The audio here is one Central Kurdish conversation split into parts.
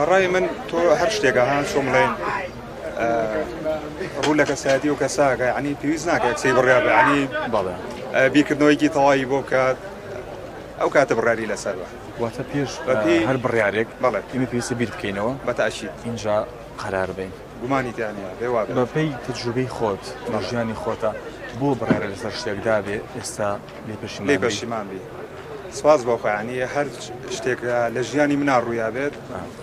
بەڕای من تۆ هەر شتێکە هەان چۆم بڵێن ڕوو لە کەسایەتی و کەساکە ینی پێویست ناکە کەسەی بڕیا بەعنی بیرکردنەوەیکی تەواوی بۆ بکات ئەو کاتە بڕیاری لەسەر بە واتە پێش هەر بڕیارێک بەڵێ ئێمە پێویستە بیر بکەینەوە بەتاشید اینجا قەرار بین گومانی تیانە بێوا بەپێی تجروبەی خۆت ژیانی خۆتە بۆ بڕیارە لەسەر شتێکدا بێ ئێستا لێ پەشیمان بی سواز بۆ خۆیانی هەر شتێک لە ژیانی منە ڕوویا بێت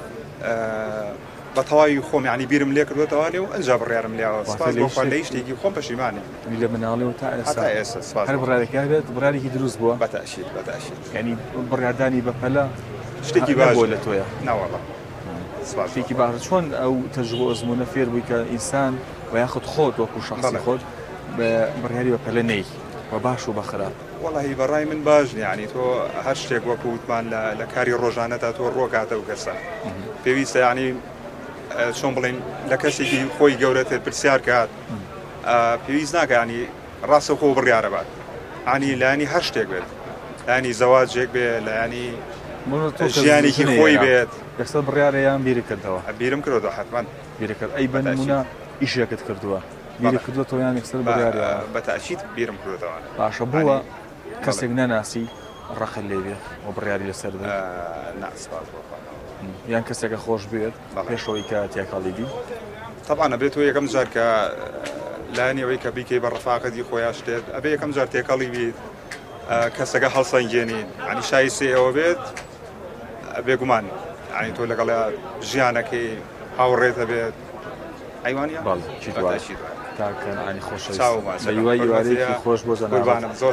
بە تەواوی خۆم ینی بیرم لێ کردوێتەوە لێ و ئەنج بڕیارم لێەوە سپاس بۆ خۆ لە شتێکی خۆم پەشیمانێ لە مناڵێ تا ئێستا هەر بڕارێکا بێت بڕارێکی دروست بووە بەتاشید ینی بڕاردانی بەپەلە شتێکی باش بۆ لە تۆیە ناوەڵە شتێکی باش چۆن ئەو تەجربە ئەزمونە فێر بووی کە ئینسان و یاخود خۆت وەکو شخصی خۆت بە بڕیاری بەپەلە نەی و باش و بەخراپ وەڵی بەڕای من باش ینی تۆ هەر شتێک وەکو وتمان لە کاری ڕۆژانەتا تۆ ڕۆکاتە و کەسە پێویستە ینی چۆن بڵێن لە کەسێکی خۆی گەورەتر پرسیار کات پێویست ناکە ینی ڕاستە خۆ بڕیارە بات ینی لایانی هەر شتێک بێت ینی زەواجێک بێ لە ینی ژیانێکی خۆی بێت یەکسەر بڕیارەیان بیری کردەوە بیرم کردەوە حتمان بیرەکەت ئەی بەنمونە ئیشێکت کردووە بیری کردووە تۆیان یەکسەر بڕیارە بەتاشید بیرم کردەوە باشە بووە کەسێک نەناسی ڕەخت لێبێ و بڕیاری لەسەر بێت ناسپاس یان کەسێکە خۆش بێت پێشەوەی کە تێکەڵی دی طبعا ئەبێت تۆ یەکەم جار کە لایەنەوەی کە بیکەی بە ڕەفاقەتی خۆیان شتێت ئەبێ یەکەم جار تێکەڵی بیت کەسەکە هەڵسەنگێنین ینی شایسێ ئەوە بێت بێگومان ینی تۆ لەگەڵ ژیانەکەی هاوڕێتە بێت ئەیوانە تاکەنانی خۆشەویستی خۆش بۆ زەنابانم زۆر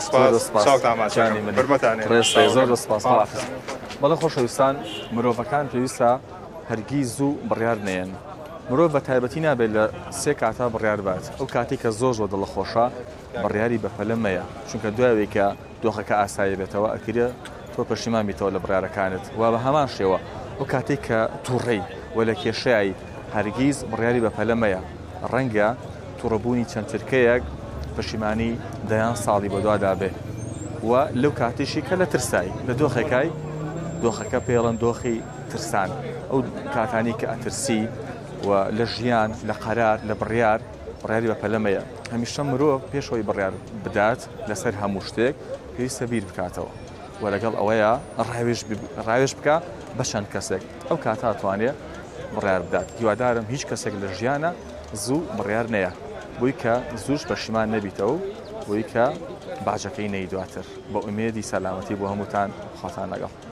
زۆر سپاس بەڵێ خۆشەویستان مرۆڤەکان پێویستە هەرگیز زوو بڕیار نێن مرۆڤ بە تایبەتی نابێت لە سێ کاتا بڕیار بات ئەو کاتی کە زۆر زۆر دڵخۆشە بڕیاری بەپەلە مەیە چونکە دوایەوەی کە دۆخەکە ئاسایی بێتەوە ئەکرێ تۆ پەشیمان بیتەوە لە بڕیارەکانت و بە هەمان شێوە ئەو کاتێک کە تووڕێی و لە کێشەیە هەرگیز بڕیاری بەپەلە مەیە ڕەنگە تووڕەبوونی چەند ترکەیەک پەشیمانی دەیان ساڵی بەدوادا بێ و لەو کاتیشی کە لە ترسایی لە دۆخەکەی دۆخەکە پێڵەن دۆخی ترسان ئەو کاتانی کە ئەترسی و لە ژیان لە قەرار لە بڕیاری بەپەلەمەیە هەمیشە مرۆڤ پێشەوەی بڕیار بدات لەسەر هەموو شتێک پێویستە بیر بکاتەوە و لەگەڵ ئەوەیە ڕاوێژ بکە بە چەند کەسێک ئەو کاتا توانێت بڕیار بدات هیوادارم هیچ کەسێک لە ژیانە زوو بڕیار نەیە بۆی کە زووش پەشیمان نەبیتەوە بۆی کە باجەکەی نەی دواتر بە ئومێدی سەلامەتی بۆ هەمووتان خۆتان لەگەڵ